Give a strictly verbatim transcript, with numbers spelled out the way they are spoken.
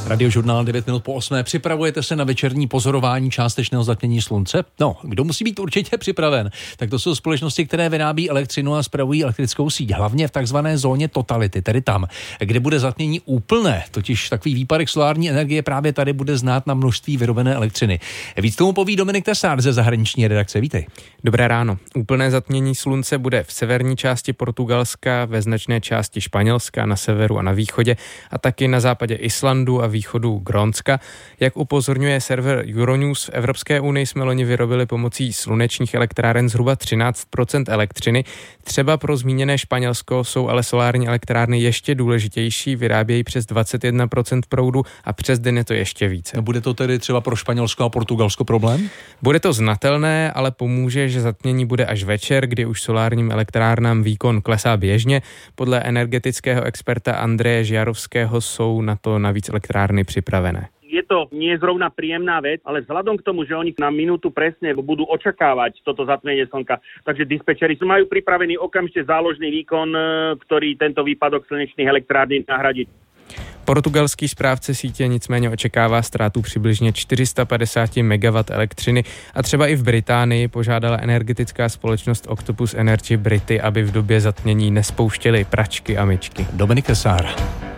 Radiožurnál devět minut po osmé. Připravujete se na večerní pozorování částečného zatmění slunce? No, kdo musí být určitě připraven? Tak to jsou společnosti, které vyrábí elektřinu a spravují elektrickou síť, hlavně v takzvané zóně totality, tedy tam, kde bude zatmění úplné. Totiž takový výpadek solární energie právě tady bude znát na množství vyrobené elektřiny. Víc tomu poví Dominik Tesár ze zahraniční redakce. Vítej. Dobré ráno. Úplné zatmění slunce bude v severní části Portugalska, ve značné části Španělska, na severu a na východě a taky na západě Islandu a východu Grónska. Jak upozorňuje server Euronews, v Evropské unii jsme loni vyrobili pomocí slunečních elektráren zhruba třináct procent elektřiny. Třeba pro zmíněné Španělsko jsou ale solární elektrárny ještě důležitější, vyrábějí přes dvacet jedna procent proudu a přes den je to ještě více. Bude to tedy třeba pro Španělsko a Portugalsko problém? Bude to znatelné, ale pomůže, že zatmění bude až večer, kdy už solárním elektrárnám výkon klesá běžně. Podle energetického experta Andreje Žiarovského jsou na to navíc elektrárny připravené. Je to nie zrovna príjemná vec, ale vzhľadom k tomu, že oni na minútu presne budú očakávať toto zatmenie slnka, takže dispečeri majú pripravený okamžite záložný výkon, ktorý tento výpadok slnečných elektrární nahradí. Portugalský správce sítě nicméně očekává ztrátu přibližně čtyři sta padesát megawattů elektřiny a třeba i v Británii požádala energetická společnost Octopus Energy Brity, aby v době zatmění nespouštěli pračky a myčky. Dominik Tesár.